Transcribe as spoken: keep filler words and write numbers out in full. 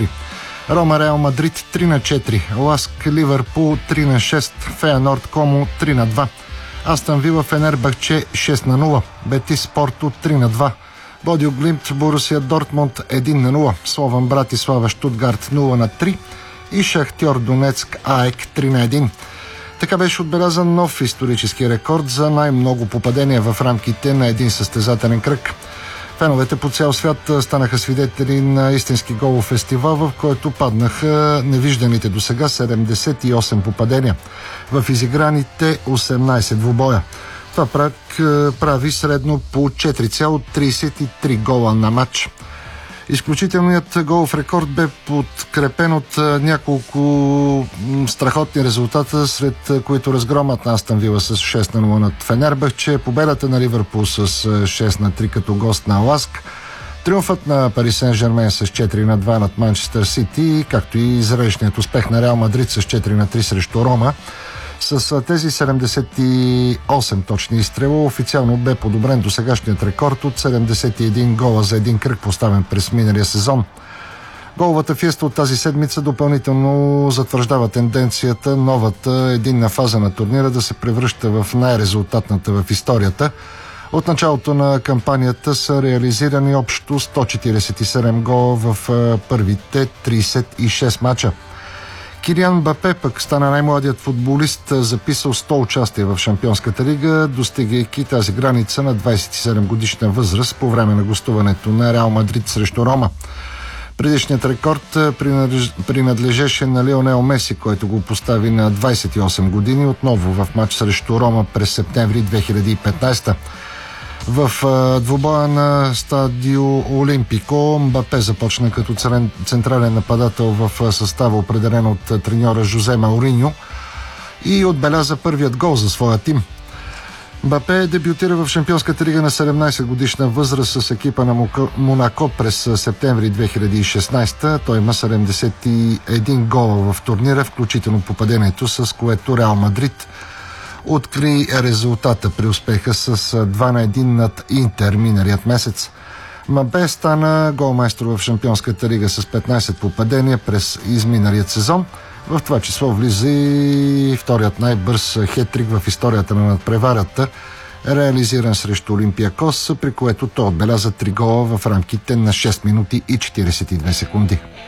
четири. Рома Реал Мадрид три на четири. Ласк Ливърпул три на шест. Фейенорд Комо три на два. Астън Вила Фенербахче шест на нула. Бетис Порто три на два. Бодио Глимт Борусия Дортмунд едно на нула. Слован Братислава Штутгарт нула на три. И Шахтьор Донецк АЕК три на едно. Така беше отбелязан нов исторически рекорд за най-много попадения в рамките на един състезателен кръг. Феновете по цял свят станаха свидетели на истински голов фестивал, в който паднаха невижданите досега седемдесет и осем попадения в изиграните осемнайсет двубоя. Това прак прави средно по четири цяло трийсет и три гола на матч. Изключителният голов рекорд бе подкрепен от няколко страхотни резултата, сред които разгромът на Астън Вила с шест на нула над Фенербахче, победата на Ливърпул с шест на три като гост на Ласк, триумфът на Пари Сен-Жермен с четири на два над Манчестър Сити, както и зрелищният успех на Реал Мадрид с четири на три срещу Рома. С тези седемдесет и осем точни изстрела официално бе подобрен досегашният рекорд от седемдесет и един гола за един кръг, поставен през миналия сезон. Головата фиеста от тази седмица допълнително затвърждава тенденцията новата единна фаза на турнира да се превръща в най-резултатната в историята. От началото на кампанията са реализирани общо сто четирийсет и седем гола в първите трийсет и шест мача. Килиан Мбапе пък стана най-младият футболист, записал сто участия в Шампионската лига, достигайки тази граница на двайсет и седем годишна възраст по време на гостуването на Реал Мадрид срещу Рома. Предишният рекорд принадлежеше на Лионел Меси, който го постави на двайсет и осем години, отново в матч срещу Рома през септември две хиляди и петнайсета. В двубоя на Стадио Олимпико Мбапе започна като централен нападател в състава, определен от треньора Жозе Мауриньо, и отбеляза първият гол за своя тим. Мбапе дебютира в Шампионската лига на седемнайсет годишна възраст с екипа на Монако през септември две хиляди и шестнайсета. Той има седемдесет и един гола в турнира, включително попадението, с което Реал Мадрид откри резултата при успеха с два на едно над Интер миналият месец. Мбапе стана голмайстор в Шампионската лига с петнайсет попадения през изминалият сезон. В това число влиза и вторият най-бърз хеттрик в историята на надпреварата, реализиран срещу Олимпиакос, при което той отбеляза три гола в рамките на шест минути и четирийсет и две секунди.